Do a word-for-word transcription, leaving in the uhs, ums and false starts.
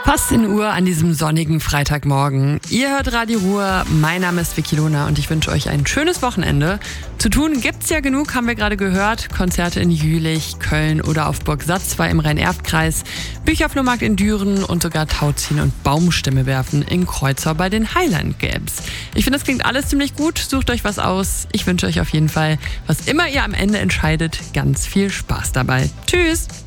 Fast in Uhr an diesem sonnigen Freitagmorgen. Ihr hört Radio Ruhr, mein Name ist Vicky Lona und ich wünsche euch ein schönes Wochenende. Zu tun gibt's ja genug, haben wir gerade gehört. Konzerte in Jülich, Köln oder auf Burg Satzwey im Rhein-Erft-Kreis, Bücherflohmarkt in Düren und sogar Tauziehen und Baumstämme werfen in Kreuzau bei den Highland Games. Ich finde, das klingt alles ziemlich gut. Sucht euch was aus. Ich wünsche euch auf jeden Fall, was immer ihr am Ende entscheidet, ganz viel Spaß dabei. Tschüss!